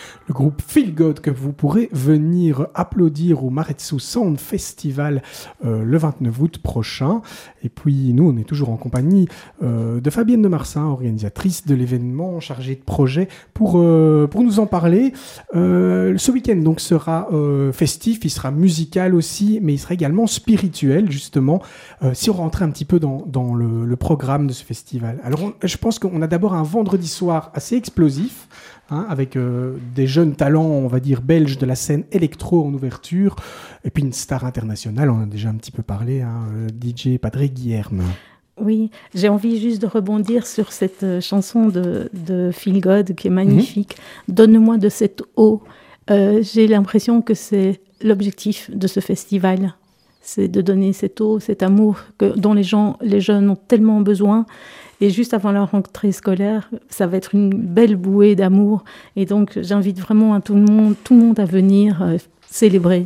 le groupe Feel Good que vous pourrez venir applaudir au Maretsu Sound Festival le 29 août prochain. Et puis nous, on est toujours en compagnie de Fabienne de Marsin, organisatrice de l'événement, chargée de projet, pour nous en parler. Ce week-end donc sera festif, il sera musical aussi, mais il sera également spirituel, justement, si on rentrait un petit peu dans le programme de ce festival. Alors je pense qu'on a d'abord un vendredi soir assez explosif, avec des jeunes talents, on va dire, belges de la scène électro en ouverture, et puis une star internationale, on en a déjà un petit peu parlé, DJ Patrick Guilherme. Oui, j'ai envie juste de rebondir sur cette chanson de Feel God qui est magnifique. Donne-moi de cette eau. J'ai l'impression que c'est l'objectif de ce festival. C'est de donner cette eau, cet amour dont les jeunes ont tellement besoin. Et juste avant la rentrée scolaire, ça va être une belle bouée d'amour. Et donc, j'invite vraiment tout le monde à venir célébrer.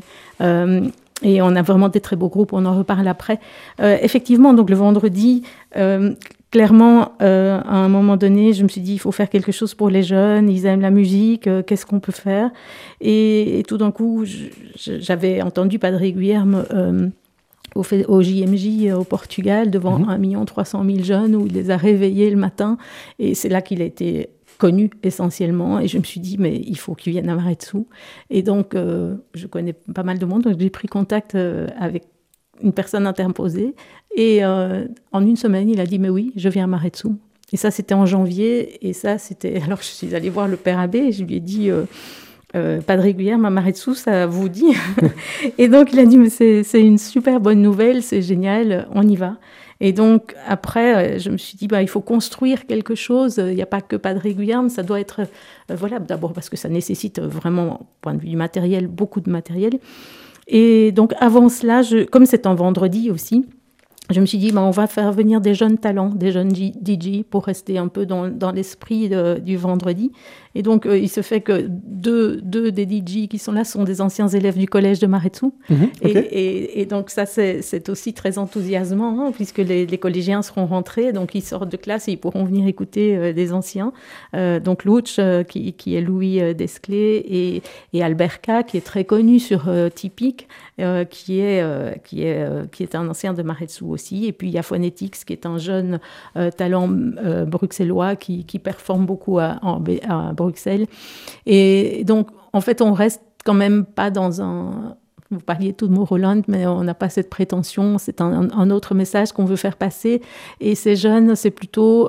Et on a vraiment des très beaux groupes, on en reparle après. Effectivement, donc le vendredi, clairement, à un moment donné, je me suis dit, il faut faire quelque chose pour les jeunes, ils aiment la musique, qu'est-ce qu'on peut faire ? Et tout d'un coup, j'avais entendu Patrick Guilherme au JMJ au Portugal, devant 1 300 000 jeunes, où il les a réveillés le matin. Et c'est là qu'il a été connu essentiellement. Et je me suis dit, mais il faut qu'il vienne à Maretsu. Et donc, je connais pas mal de monde, donc j'ai pris contact avec une personne interposée. Et en une semaine, il a dit, mais oui, je viens à Maretsu. Et ça, c'était en janvier. Et ça, c'était... Alors, je suis allée voir le père abbé et je lui ai dit... Patrick Guilherme à Maretsu, ça vous dit? Et donc, il a dit, mais c'est une super bonne nouvelle, c'est génial, on y va. Et donc, après, je me suis dit, il faut construire quelque chose. Il n'y a pas que Patrick Guilherme, ça doit être... voilà, d'abord parce que ça nécessite vraiment, au point de vue du matériel, beaucoup de matériel. Et donc, avant cela, comme c'est un vendredi aussi, je me suis dit, on va faire venir des jeunes talents, des jeunes DJ pour rester un peu dans l'esprit du vendredi. Et donc, il se fait que deux des DJ qui sont là sont des anciens élèves du collège de Maretsu. Okay. Et donc, ça, c'est aussi très enthousiasmant, puisque les collégiens seront rentrés, donc ils sortent de classe et ils pourront venir écouter des anciens. Donc, Luch, qui est Louis Desclés, et Alberca, qui est très connu sur Typique, qui est un ancien de Maretsu aussi. Et puis, il y a Phonetics, qui est un jeune talent bruxellois qui performe beaucoup à Bruxelles. Et donc, en fait, on reste quand même pas dans un... Vous parliez tout de Tomorrowland, mais on n'a pas cette prétention. C'est un autre message qu'on veut faire passer. Et ces jeunes, c'est plutôt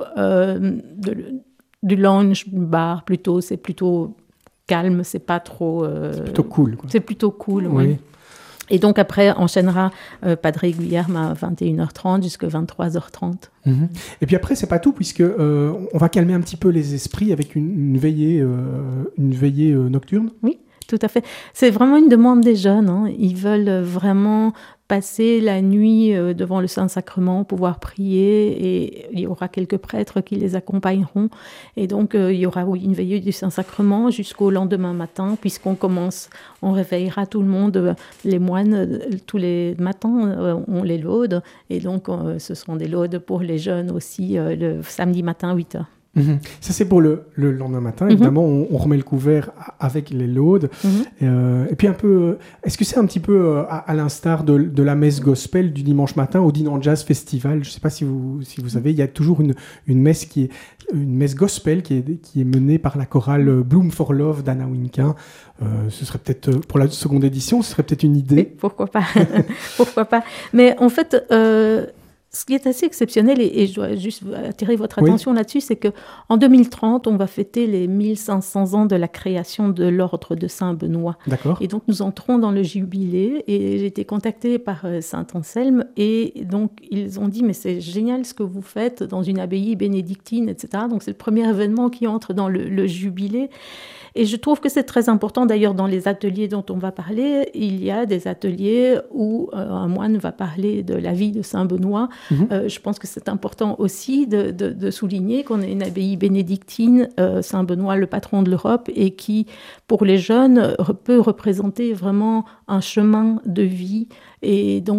du lounge bar, plutôt. C'est plutôt calme, c'est pas trop... c'est plutôt cool, quoi. C'est plutôt cool, oui. Et donc, après, enchaînera Patrick Guilherme à 21h30 jusqu'à 23h30. Et puis après, c'est pas tout, puisque on va calmer un petit peu les esprits avec une veillée nocturne. Oui, tout à fait. C'est vraiment une demande des jeunes. Ils veulent vraiment passer la nuit devant le Saint-Sacrement, pouvoir prier, et il y aura quelques prêtres qui les accompagneront. Et donc, il y aura une veillée du Saint-Sacrement jusqu'au lendemain matin, on réveillera tout le monde, les moines, tous les matins, on les laude. Et donc, ce seront des laudes pour les jeunes aussi, le samedi matin à 8h. Ça, c'est pour le lendemain matin. Évidemment, on remet le couvert avec les laudes. Et puis un peu, est-ce que c'est un petit peu à l'instar de la messe gospel du dimanche matin au Dinan Jazz Festival? Je ne sais pas si vous savez, il y a toujours une messe une messe gospel qui est menée par la chorale Bloom for Love d'Anna Winkin. Ce serait peut-être, pour la seconde édition, ce serait peut-être une idée. Oui, pourquoi pas. Pourquoi pas. Mais en fait... ce qui est assez exceptionnel, et je dois juste attirer votre attention là-dessus, c'est qu'en 2030, on va fêter les 1500 ans de la création de l'ordre de Saint-Benoît. D'accord. Et donc, nous entrons dans le jubilé, et j'ai été contactée par Saint-Anselme, et donc, ils ont dit, mais c'est génial ce que vous faites dans une abbaye bénédictine, etc. Donc, c'est le premier événement qui entre dans le jubilé. Et je trouve que c'est très important. D'ailleurs, dans les ateliers dont on va parler, il y a des ateliers où un moine va parler de la vie de Saint-Benoît. Je pense que c'est important aussi de souligner qu'on est une abbaye bénédictine, Saint-Benoît, le patron de l'Europe, et qui, pour les jeunes, peut représenter vraiment un chemin de vie. Et donc,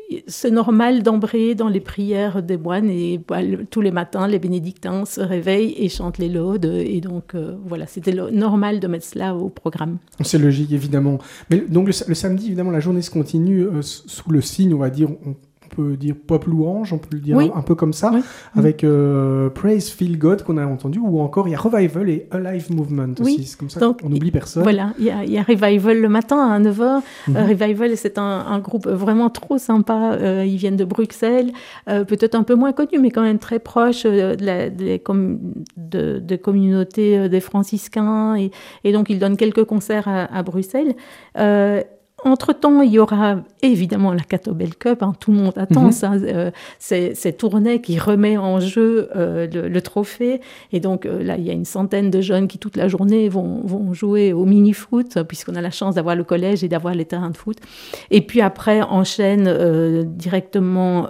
c'est normal d'embrayer dans les prières des moines et tous les matins, les bénédictins se réveillent et chantent les laudes. Et donc, voilà, c'était normal de mettre cela au programme. C'est logique, évidemment. Mais donc, le samedi, évidemment, la journée se continue sous le signe, on va dire, on peut dire pop louange, on peut le dire un peu comme ça, avec Praise Feel God qu'on a entendu, ou encore il y a Revival et Alive Movement aussi. C'est comme ça qu'on n'oublie personne. Voilà, il y a Revival le matin à 9h. Revival, c'est un groupe vraiment trop sympa. Ils viennent de Bruxelles, peut-être un peu moins connus, mais quand même très proches de communautés des franciscains. Et donc, ils donnent quelques concerts à Bruxelles. Entre-temps, il y aura évidemment la Catobel Cup, tout le monde attend ça, c'est Tournai qui remet en jeu le trophée, et donc là il y a une centaine de jeunes qui toute la journée vont jouer au mini-foot, puisqu'on a la chance d'avoir le collège et d'avoir les terrains de foot, et puis après enchaîne directement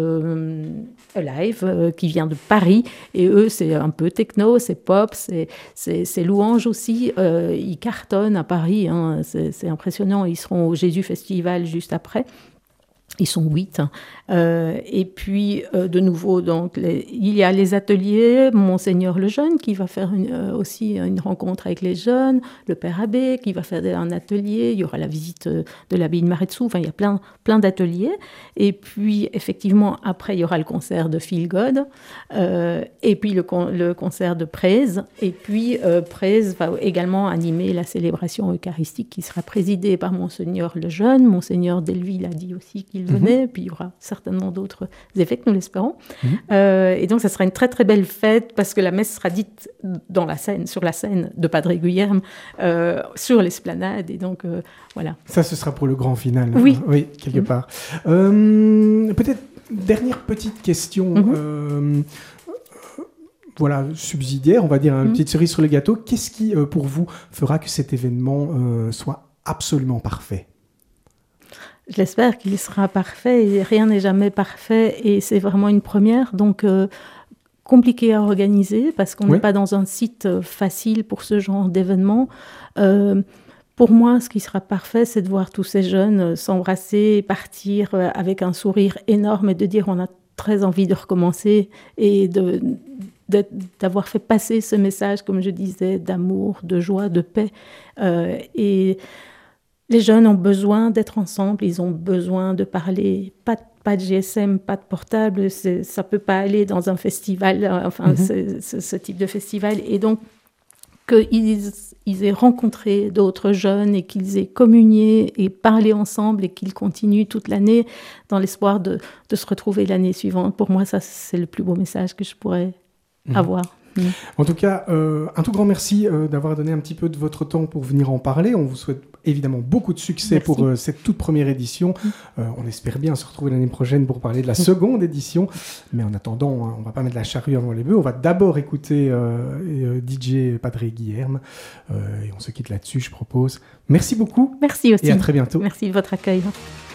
Alive, qui vient de Paris, et eux c'est un peu techno, c'est pop, c'est louange aussi, ils cartonnent à Paris, c'est impressionnant, ils seront au Jésus Festival juste après. Ils sont 8. Et puis, de nouveau, donc, il y a les ateliers, Monseigneur le Jeune qui va faire aussi une rencontre avec les jeunes, le Père Abbé qui va faire un atelier, il y aura la visite de l'abbaye de Maretsu, enfin, il y a plein d'ateliers. Et puis, effectivement, après, il y aura le concert de Feel God, et puis le concert de Praise. Et puis, Praise va également animer la célébration eucharistique qui sera présidée par Monseigneur le Jeune. Monseigneur Delville a dit aussi qu'il venait, puis il y aura certainement d'autres évêques, nous l'espérons. Et donc, ça sera une très, très belle fête parce que la messe sera dite sur la scène de Padre Guilherme, sur l'esplanade. Et donc, voilà. Ça, ce sera pour le grand final. Oui. Oui, quelque part. Peut-être, dernière petite question. Voilà, subsidiaire, on va dire, une petite cerise sur le gâteau. Qu'est-ce qui, pour vous, fera que cet événement soit absolument parfait ? J'espère qu'il sera parfait, et rien n'est jamais parfait, et c'est vraiment une première, donc compliqué à organiser, parce qu'on n'est pas dans un site facile pour ce genre d'événement. Pour moi, ce qui sera parfait, c'est de voir tous ces jeunes s'embrasser, partir avec un sourire énorme, et de dire on a très envie de recommencer, et d'avoir fait passer ce message, comme je disais, d'amour, de joie, de paix, et les jeunes ont besoin d'être ensemble, ils ont besoin de parler, pas de GSM, pas de portable, ça ne peut pas aller dans un festival, ce type de festival. Et donc, qu'ils aient rencontré d'autres jeunes et qu'ils aient communié et parlé ensemble et qu'ils continuent toute l'année dans l'espoir de se retrouver l'année suivante. Pour moi, ça, c'est le plus beau message que je pourrais avoir. En tout cas, un tout grand merci d'avoir donné un petit peu de votre temps pour venir en parler. On vous souhaite évidemment beaucoup de succès pour cette toute première édition. On espère bien se retrouver l'année prochaine pour parler de la seconde édition. Mais en attendant, on ne va pas mettre la charrue avant les bœufs. On va d'abord écouter DJ Padre Guilherme. Et on se quitte là-dessus, je propose. Merci beaucoup. Merci aussi. Et à très bientôt. Merci de votre accueil.